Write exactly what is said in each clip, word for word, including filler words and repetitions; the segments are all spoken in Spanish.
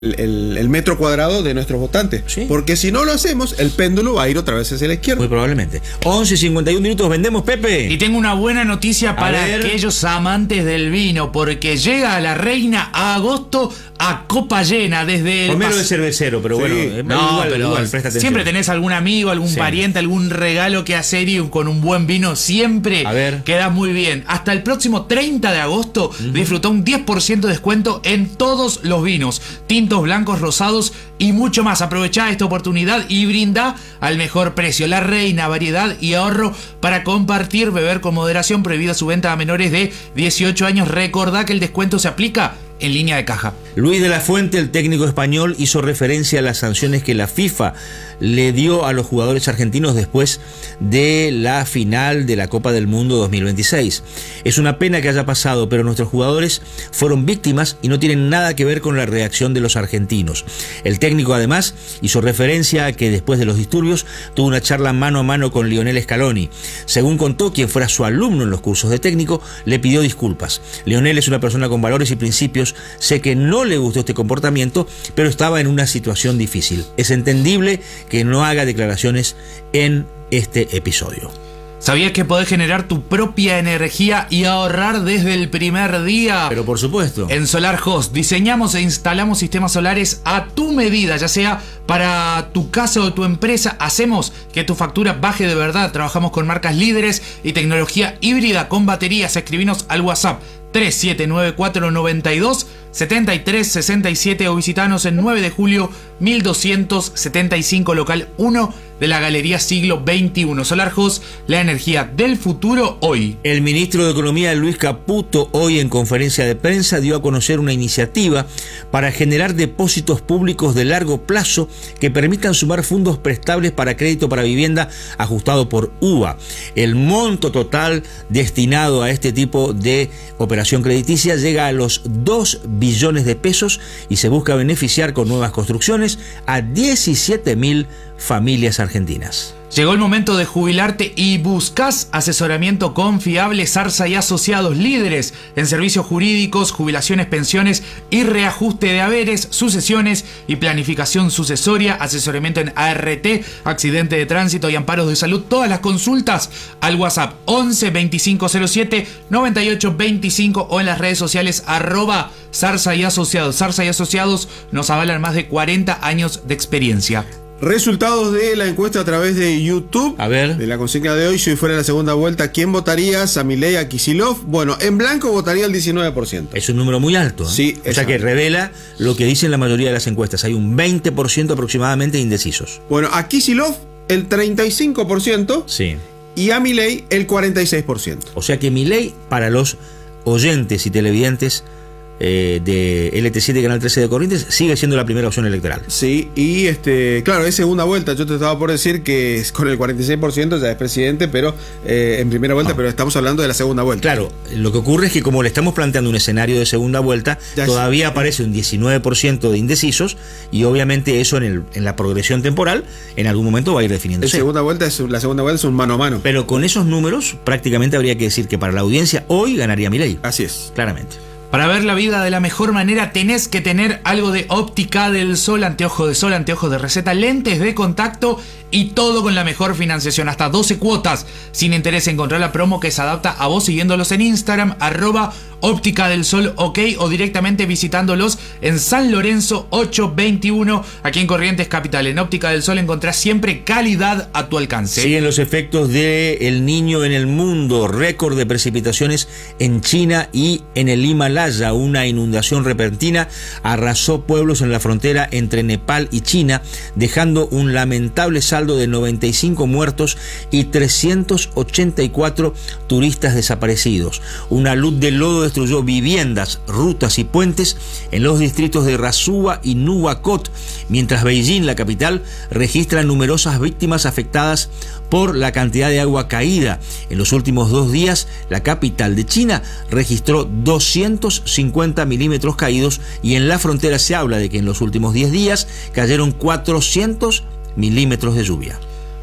El, el, el metro cuadrado de nuestros votantes. ¿Sí? Porque si no lo hacemos, el péndulo va a ir otra vez hacia la izquierda. Muy probablemente. once cincuenta y uno minutos, vendemos, Pepe. Y tengo una buena noticia para aquellos amantes del vino, porque llega la reina a agosto a copa llena desde el... Homero de cervecero, pero sí. bueno, eh, no, igual, pero igual, presta atención. Siempre tenés algún amigo, algún sí. pariente, algún regalo que hacer y con un buen vino siempre a ver. queda muy bien. Hasta el próximo treinta de agosto uh-huh. disfruta un diez por ciento de descuento en todos los vinos, tintos, blancos, rosados y mucho más. Aprovechá esta oportunidad y brinda al mejor precio. La reina, variedad y ahorro para compartir, beber con moderación, prohibida su venta a menores de dieciocho años. Recordá que el descuento se aplica en línea de caja. Luis de la Fuente, el técnico español, hizo referencia a las sanciones que la FIFA le dio a los jugadores argentinos después de la final de la Copa del Mundo dos mil veintiséis. Es una pena que haya pasado, pero nuestros jugadores fueron víctimas y no tienen nada que ver con la reacción de los argentinos. El técnico además hizo referencia a que después de los disturbios tuvo una charla mano a mano con Lionel Scaloni. Según contó quien fuera su alumno en los cursos de técnico, le pidió disculpas. Lionel es una persona con valores y principios. Sé que no le gustó este comportamiento, pero estaba en una situación difícil. Es entendible que no haga declaraciones en este episodio. ¿Sabías que podés generar tu propia energía y ahorrar desde el primer día? Pero por supuesto. En SolarHost diseñamos e instalamos sistemas solares a tu medida, ya sea para tu casa o tu empresa. Hacemos que tu factura baje de verdad. Trabajamos con marcas líderes y tecnología híbrida con baterías. Escribinos al WhatsApp tres siete nueve cuatro nueve dos siete tres seis siete o visitanos en nueve de julio mil doscientos setenta y cinco, local uno de la Galería Siglo veintiuno. SolarHost, la energía del futuro hoy. El ministro de Economía, Luis Caputo, hoy en conferencia de prensa dio a conocer una iniciativa para generar depósitos públicos de largo plazo que permitan sumar fondos prestables para crédito para vivienda ajustado por U V A. El monto total destinado a este tipo de operación crediticia llega a los dos billones de pesos y se busca beneficiar con nuevas construcciones a diecisiete mil familias argentinas. Llegó el momento de jubilarte y buscas asesoramiento confiable. Zarza y Asociados, líderes en servicios jurídicos, jubilaciones, pensiones y reajuste de haberes, sucesiones y planificación sucesoria, asesoramiento en A R T, accidente de tránsito y amparos de salud. Todas las consultas al WhatsApp once veinticinco cero siete noventa y ocho veinticinco o en las redes sociales arroba Zarza y Asociados. Zarza y Asociados nos avalan más de cuarenta años de experiencia. Resultados de la encuesta a través de YouTube. A ver. De la consigna de hoy, si hoy fuera la segunda vuelta, ¿quién votarías? ¿A Milei, a Kicillof? Bueno, en blanco votaría el diecinueve por ciento. Es un número muy alto, ¿eh? Sí. O sea que revela lo que dicen la mayoría de las encuestas. Hay un veinte por ciento aproximadamente de indecisos. Bueno, a Kicillof el treinta y cinco por ciento. Sí. Y a Milei el cuarenta y seis por ciento. O sea que Milei, para los oyentes y televidentes Eh, de L T siete Canal trece de Corrientes, sigue siendo la primera opción electoral. Sí, y este claro, es segunda vuelta. Yo te estaba por decir que con el cuarenta y seis por ciento ya es presidente, pero eh, en primera vuelta, no. pero estamos hablando de la segunda vuelta. Claro, lo que ocurre es que como le estamos planteando un escenario de segunda vuelta, ya todavía es. aparece un diecinueve por ciento de indecisos y obviamente eso en, el, en la progresión temporal en algún momento va a ir definiéndose. La segunda vuelta es, la segunda vuelta es un mano a mano. Pero con esos números prácticamente habría que decir que para la audiencia hoy ganaría Milei. Así es. Claramente. Para ver la vida de la mejor manera tenés que tener algo de Óptica del Sol, anteojos de sol, anteojos de receta, lentes de contacto y todo con la mejor financiación, hasta doce cuotas sin interés. Encontrar la promo que se adapta a vos siguiéndolos en Instagram, arroba Óptica del Sol, ok, o directamente visitándolos en San Lorenzo ochocientos veintiuno, aquí en Corrientes Capital. En Óptica del Sol encontrás siempre calidad a tu alcance. Siguen los efectos de El Niño en el mundo, récord de precipitaciones en China y en el Himalaya. Una inundación repentina arrasó pueblos en la frontera entre Nepal y China, dejando un lamentable saldo de noventa y cinco muertos y trescientos ochenta y cuatro turistas desaparecidos. Una luz de lodo destruyó viviendas, rutas y puentes en los distritos de Rasuwa y Nuwakot, mientras Beijing, la capital, registra numerosas víctimas afectadas por la cantidad de agua caída. En los últimos dos días, la capital de China registró doscientos cincuenta milímetros caídos y en la frontera se habla de que en los últimos diez días cayeron cuatrocientos milímetros de lluvia.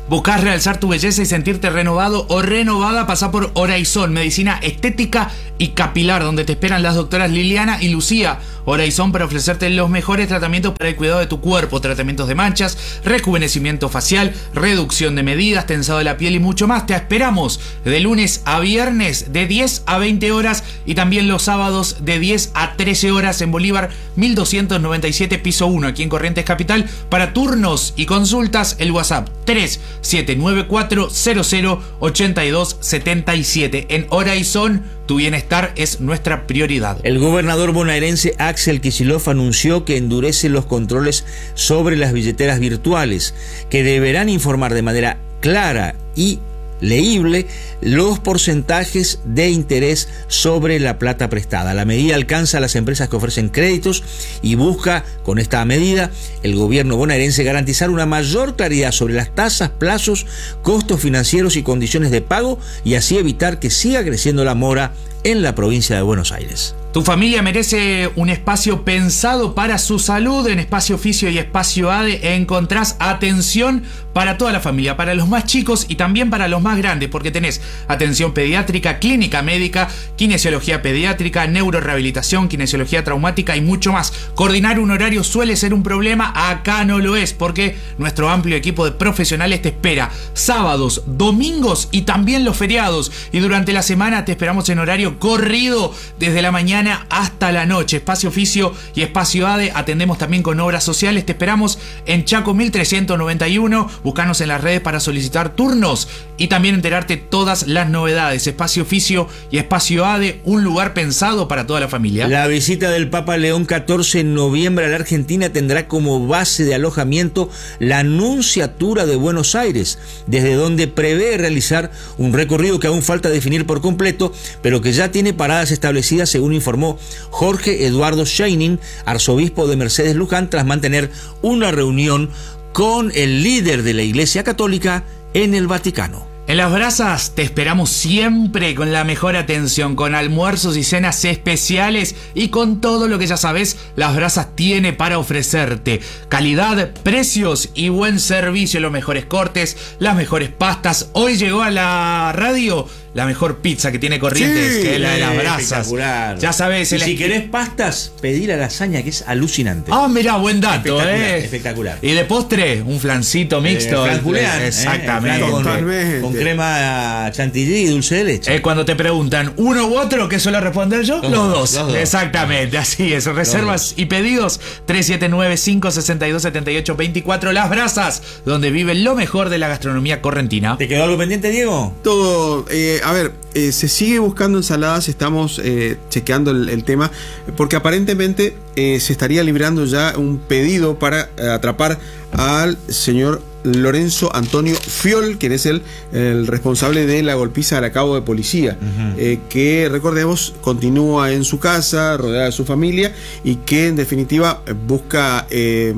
¿Buscás realzar tu belleza y sentirte renovado o renovada? Pasá por Horizon, medicina estética y capilar, donde te esperan las doctoras Liliana y Lucía. Horizon para ofrecerte los mejores tratamientos para el cuidado de tu cuerpo, tratamientos de manchas, rejuvenecimiento facial, reducción de medidas, tensado de la piel y mucho más. Te esperamos de lunes a viernes de diez a veinte horas y también los sábados de diez a trece horas en Bolívar mil doscientos noventa y siete piso uno aquí en Corrientes Capital. Para turnos y consultas el WhatsApp tres siete nueve cuatro cero cero ocho dos siete siete. En Horizon tu bienestar es nuestra prioridad. El gobernador bonaerense Axel Kicillof anunció que endurece los controles sobre las billeteras virtuales, que deberán informar de manera clara y leíble los porcentajes de interés sobre la plata prestada. La medida alcanza a las empresas que ofrecen créditos y busca, con esta medida, el gobierno bonaerense garantizar una mayor claridad sobre las tasas, plazos, costos financieros y condiciones de pago, y así evitar que siga creciendo la mora en la provincia de Buenos Aires. Tu familia merece un espacio pensado para su salud. En Espacio Oficio y Espacio A D E encontrás atención para toda la familia, para los más chicos y también para los más grandes, porque tenés atención pediátrica, clínica médica, kinesiología pediátrica, neurorehabilitación, kinesiología traumática y mucho más. Coordinar un horario suele ser un problema, acá no lo es, porque nuestro amplio equipo de profesionales te espera sábados, domingos y también los feriados, y durante la semana te esperamos en horario corrido desde la mañana hasta la noche. Espacio Oficio y Espacio A D E atendemos también con obras sociales. Te esperamos en Chaco mil trescientos noventa y uno. Buscanos en las redes para solicitar turnos y también enterarte todas las novedades. Espacio Oficio y Espacio A D E, un lugar pensado para toda la familia. La visita del Papa León catorce en noviembre a la Argentina tendrá como base de alojamiento la Nunciatura de Buenos Aires, desde donde prevé realizar un recorrido que aún falta definir por completo, pero que ya tiene paradas establecidas, según informó Jorge Eduardo Scheining, arzobispo de Mercedes Luján, tras mantener una reunión con el líder de la Iglesia Católica en el Vaticano. En Las Brasas te esperamos siempre con la mejor atención, con almuerzos y cenas especiales y con todo lo que ya sabes Las Brasas tiene para ofrecerte. Calidad, precios y buen servicio, los mejores cortes, las mejores pastas. Hoy llegó a la radio la mejor pizza que tiene Corrientes, sí, que es la de Las Brasas. Espectacular. Ya sabes. Y si querés pastas, pedí la lasaña, que es alucinante. Ah, mirá, buen dato, espectacular, eh. espectacular. Y de postre, un flancito mixto. Eh, Fran Julián, exactamente. Eh, con, Totalmente. con crema chantilly y dulce de leche. Eh, cuando te preguntan uno u otro, ¿qué suelo responder yo? Los, Los dos. dos, los dos. Exactamente, así es. Reservas y pedidos tres siete nueve, cinco seis dos, siete ocho dos cuatro. Las Brasas, donde vive lo mejor de la gastronomía correntina. ¿Te quedó algo pendiente, Diego? Todo, eh, a ver, eh, se sigue buscando ensaladas, estamos eh, chequeando el, el tema, porque aparentemente eh, se estaría librando ya un pedido para eh, atrapar al señor Lorenzo Antonio Fiol, quien es el, el responsable de la golpiza al cabo de policía, uh-huh. eh, que recordemos continúa en su casa, rodeada de su familia, y que en definitiva busca eh,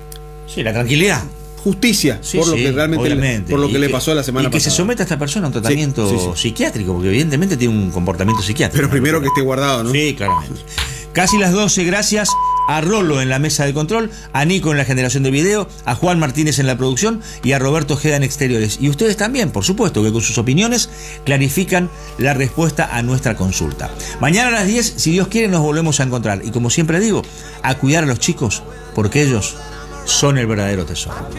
sí, la tranquilidad. Justicia, sí, por lo sí, que realmente le, por lo que, que le pasó la semana pasada. Y que pasada. se someta a esta persona a un tratamiento sí, sí, sí. psiquiátrico, porque evidentemente tiene un comportamiento psiquiátrico. Pero primero ¿no? que esté guardado, ¿no? Sí, claramente. Casi las doce, gracias a Rolo en la mesa de control, a Nico en la generación de video, a Juan Martínez en la producción y a Roberto Ojeda en exteriores. Y ustedes también, por supuesto, que con sus opiniones clarifican la respuesta a nuestra consulta. Mañana a las diez, si Dios quiere, nos volvemos a encontrar. Y como siempre digo, a cuidar a los chicos, porque ellos son el verdadero tesoro.